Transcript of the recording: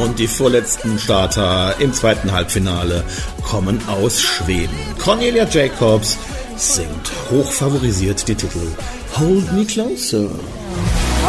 Und die vorletzten Starter im zweiten Halbfinale kommen aus Schweden. Cornelia Jacobs singt hochfavorisiert den Titel Hold Me Closer.